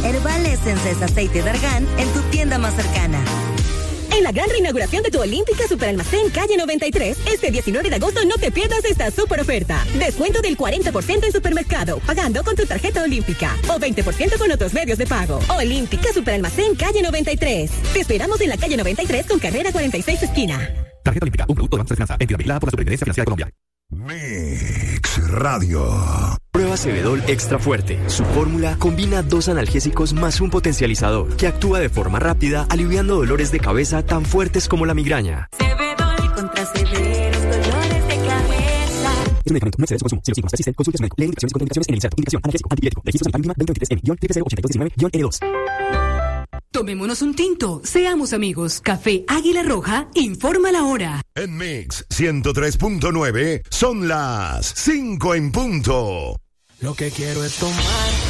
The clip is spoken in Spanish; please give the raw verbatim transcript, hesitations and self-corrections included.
Herbal Essence es aceite de argán en tu tienda más cercana. En la gran reinauguración de tu Olímpica Superalmacén Calle noventa y tres, este diecinueve de agosto no te pierdas esta super oferta. Descuento del cuarenta por ciento en supermercado, pagando con tu tarjeta Olímpica. O veinte por ciento con otros medios de pago. Olímpica Superalmacén Calle noventa y tres. Te esperamos en la calle noventa y tres con carrera cuarenta y seis esquina. Tarjeta Olímpica, un producto de Banco de Finanza, entidad vigilada por la Superintendencia Financiera de Colombia. Mix Radio. Prueba Cebedol Extra Fuerte. Su fórmula combina dos analgésicos más un potencializador que actúa de forma rápida, aliviando dolores de cabeza tan fuertes como la migraña. Cebedol contra severos dolores de cabeza. Es un medicamento, no excede su consumo. Si los síntomas persisten, consulte a su médico. Lee indicaciones y contraindicaciones en el inserto. Indicación: analgésico, antipirético. Registro sanitario mínima veinte veintitrés M guión cero ocho dos uno nueve N dos. Tomémonos un tinto, seamos amigos. Café Águila Roja, informa la hora. En Mix ciento tres punto nueve son las cinco en punto. Lo que quiero es tomar